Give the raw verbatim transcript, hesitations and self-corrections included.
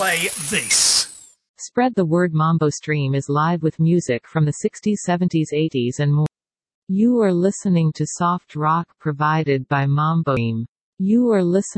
play this. Spread the word. Mambo Stream is live with music from the sixties, seventies, eighties and more. You are listening to soft rock provided by Mambo Stream. You are listening